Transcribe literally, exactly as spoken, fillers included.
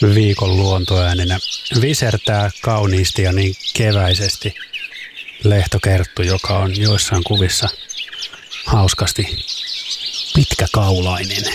viikon luontoääninä visertää kauniisti ja niin keväisesti lehtokerttu, joka on joissain kuvissa hauskasti pitkäkaulainen.